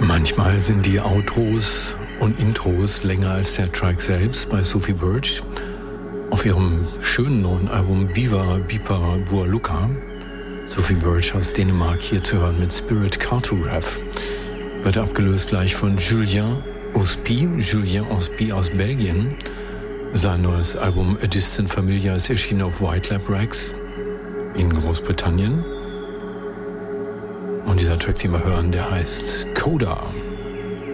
Manchmal sind die Outros und Intros länger als der Track selbst bei Sophie Birch. Auf ihrem schönen neuen Album Biva Bipa Bualuka. Sophie Birch aus Dänemark hier zu hören mit Spirit Cartograph. Wird abgelöst gleich von Julien Ospie aus Belgien. Sein neues Album A Distant Familiar ist erschienen auf White Lab Records in Großbritannien. Und dieser Track, den wir hören, der heißt Coda.